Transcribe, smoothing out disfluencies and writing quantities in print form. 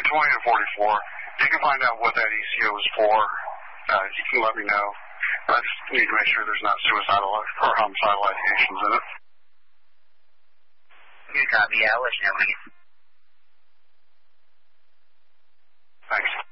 20 to 44. You can find out what that ECO is for. You can let me know. I just need to make sure there's not suicidal or homicidal ideations in it. Good copy. I'll let you know when I get. Thanks.